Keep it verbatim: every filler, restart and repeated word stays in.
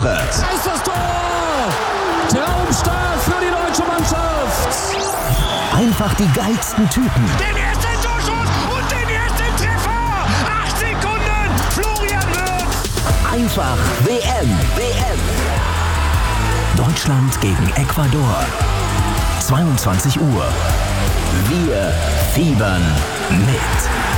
Woche. Da ist das Tor! Traumstart für die deutsche Mannschaft! Einfach die geilsten Typen. Den ersten Torschuss und den ersten Treffer! Acht Sekunden, Florian Wirtz! Einfach W M. W M. Deutschland gegen Ecuador. zweiundzwanzig Uhr. Wir fiebern mit.